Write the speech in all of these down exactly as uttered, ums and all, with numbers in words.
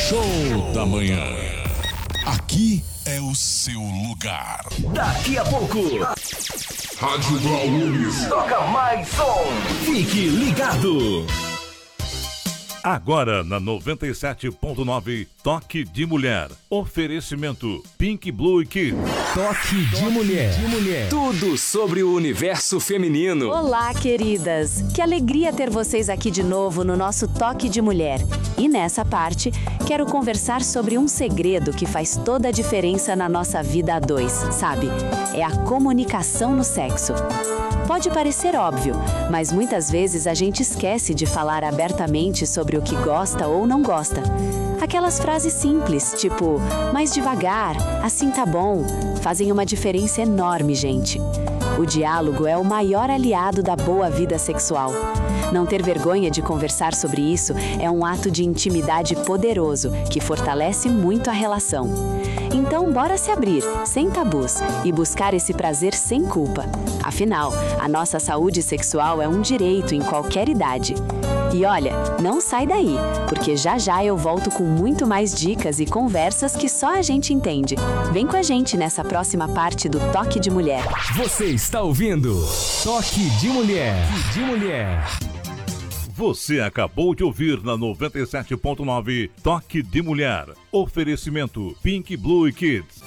Show da Manhã. Aqui é o seu lugar. Daqui a pouco, Rádio Baús. toca mais som. Fique ligado. Agora na noventa e sete ponto nove, Toque de Mulher. Oferecimento Pink Blue Kids. Toque de mulher. de mulher. Tudo sobre o universo feminino. Olá, queridas! Que alegria ter vocês aqui de novo no nosso Toque de Mulher. E nessa parte, quero conversar sobre um segredo que faz toda a diferença na nossa vida a dois, sabe? É a comunicação no sexo. Pode parecer óbvio, mas muitas vezes a gente esquece de falar abertamente sobre o que gosta ou não gosta. Aquelas frases simples, tipo, mais devagar, assim tá bom, fazem uma diferença enorme, gente. O diálogo é o maior aliado da boa vida sexual. Não ter vergonha de conversar sobre isso é um ato de intimidade poderoso que fortalece muito a relação. Então, bora se abrir, sem tabus, e buscar esse prazer sem culpa. Afinal, a nossa saúde sexual é um direito em qualquer idade. E olha, não sai daí, porque já já eu volto com muito mais dicas e conversas que só a gente entende. Vem com a gente nessa próxima parte do Toque de Mulher. Você está ouvindo Toque de Mulher. de mulher. Você acabou de ouvir na noventa e sete ponto nove, Toque de Mulher. Oferecimento Pink Blue Kids.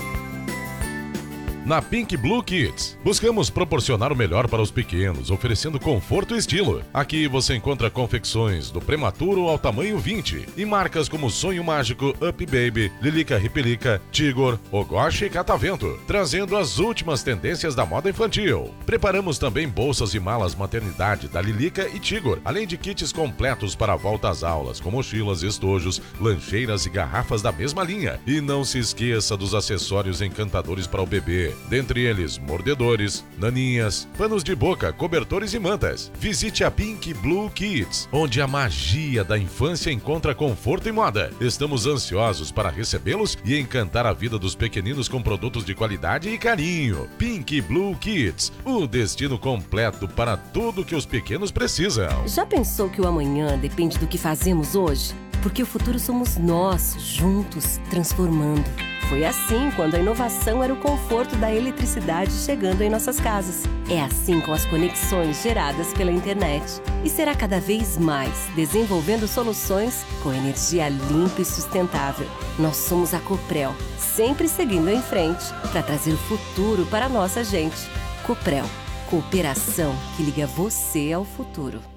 Na Pink Blue Kids, buscamos proporcionar o melhor para os pequenos, oferecendo conforto e estilo. Aqui você encontra confecções do prematuro ao tamanho vinte e marcas como Sonho Mágico, Up Baby, Lilica Ripelica, Tigor, Ogoshi e Catavento, trazendo as últimas tendências da moda infantil. Preparamos também bolsas e malas maternidade da Lilica e Tigor, além de kits completos para a volta às aulas, com mochilas, estojos, lancheiras e garrafas da mesma linha. E não se esqueça dos acessórios encantadores para o bebê. Dentre eles, mordedores, naninhas, panos de boca, cobertores e mantas. Visite a Pink Blue Kids, onde a magia da infância encontra conforto e moda. Estamos ansiosos para recebê-los e encantar a vida dos pequeninos com produtos de qualidade e carinho. Pink Blue Kids, o destino completo para tudo que os pequenos precisam. Já pensou que o amanhã depende do que fazemos hoje? Porque o futuro somos nós, juntos, transformando. Foi assim quando a inovação era o conforto da eletricidade chegando em nossas casas. É assim com as conexões geradas pela internet. E será cada vez mais, desenvolvendo soluções com energia limpa e sustentável. Nós somos a Coprel, sempre seguindo em frente para trazer o futuro para a nossa gente. Coprel, cooperação que liga você ao futuro.